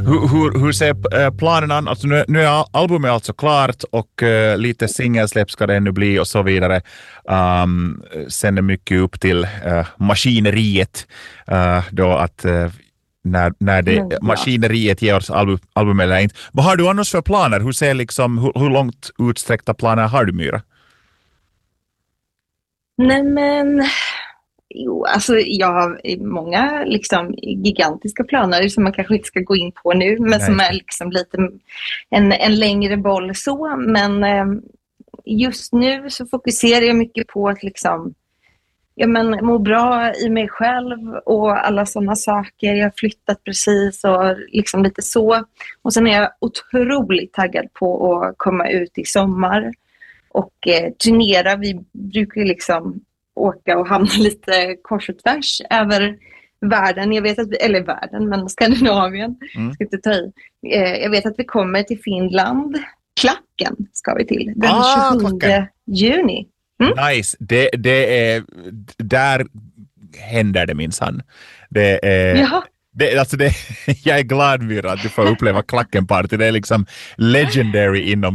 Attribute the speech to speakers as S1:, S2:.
S1: Hur ser planen an? Alltså nu är albumet alltså klart och lite singelsläpp ska det ännu bli och så vidare. Sen är mycket upp till maskineriet då att när det maskineriet ger oss album eller inte. Vad har du annars för planer? Hur ser liksom hur långt utsträckta planer har du, Myra?
S2: Nej men, jo, alltså jag har många liksom gigantiska planer som man kanske inte ska gå in på nu, men som är liksom lite en längre boll så. Men just nu så fokuserar jag mycket på att liksom, må bra i mig själv och alla sådana saker. Jag har flyttat precis och liksom lite så. Och sen är jag otroligt taggad på att komma ut i sommar och turnera. Vi brukar liksom åka och hamna lite kors och tvärs över världen. Jag vet att eller världen, men Skandinavien. Ska inte ta i. Jag vet att vi kommer till Finland. Klacken ska vi till. Den 27 juni.
S1: Nice. Det är där händer det minsann. Det är jag är glad, Myra, att du får uppleva Klackenparty. Det är liksom legendary inom